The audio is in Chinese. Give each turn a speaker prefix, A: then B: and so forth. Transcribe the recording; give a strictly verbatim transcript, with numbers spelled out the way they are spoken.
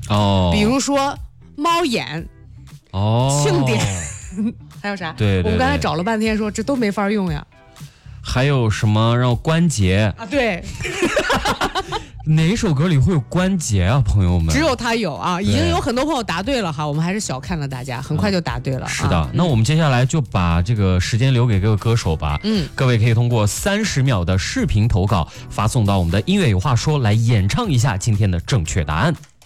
A: 哦，
B: 比如说猫眼、
A: 哦，
B: 庆典，还有啥？
A: 对对对，
B: 我们刚才找了半天说这都没法用呀。
A: 还有什么让关节
B: 啊？对，
A: 哪首歌里会有关节啊，朋友们？
B: 只有他有啊，已经有很多朋友答对了哈，我们还是小看了大家，很快就答对了。
A: 嗯、是的、
B: 啊，
A: 那我们接下来就把这个时间留给各个歌手吧。
B: 嗯，
A: 各位可以通过三十秒的视频投稿发送到我们的音乐有话说，来演唱一下今天的正确答案。